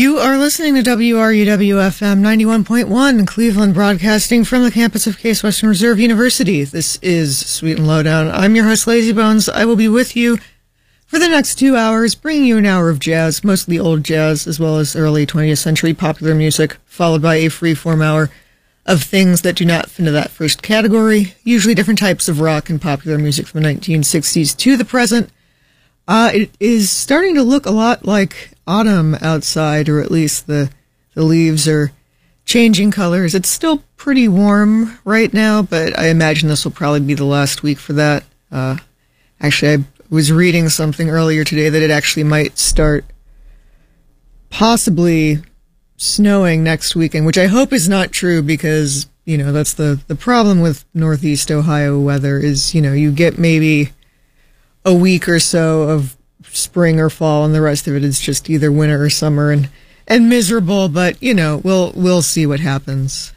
You are listening to WRUW-FM 91.1, Cleveland, broadcasting from the campus of Case Western Reserve University. This is Sweet and Lowdown. I'm your host, Lazy Bones. I will be with you for the next 2 hours, bringing you an hour of jazz, mostly old jazz, as well as early 20th century popular music, followed by a free-form hour of things that do not fit into that first category, usually different types of rock and popular music from the 1960s to the present. It is starting to look a lot like autumn outside, or at least the leaves are changing colors. It's still pretty warm right now, but I imagine this will probably be the last week for that. Actually, I was reading something earlier today that it actually might start possibly snowing next weekend, which I hope is not true because, that's the problem with Northeast Ohio weather is, you get maybe a week or so of spring or fall, and the rest of it is just either winter or summer and miserable. But we'll see what happens.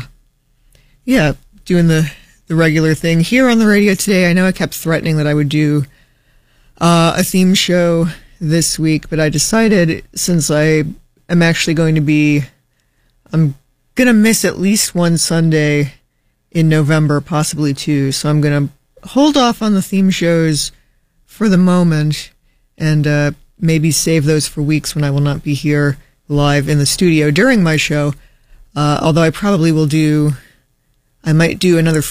Doing the regular thing here on the radio today. I know I kept threatening that I would do a theme show this week, but I decided since I am actually I'm gonna miss at least one Sunday in November, possibly two. So I'm gonna hold off on the theme shows for the moment, and maybe save those for weeks when I will not be here live in the studio during my show. Although I might do another